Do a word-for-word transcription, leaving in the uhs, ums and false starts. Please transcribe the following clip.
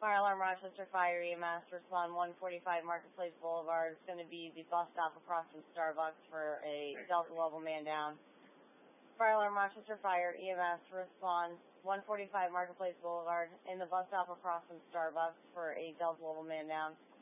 Fire alarm Rochester Fire E M S, respond one forty-five Marketplace Boulevard. It's going to be the bus stop across from Starbucks for a Delta level man down. Fire alarm Rochester Fire E M S, respond one forty-five Marketplace Boulevard in the bus stop across from Starbucks for a Delta level man down.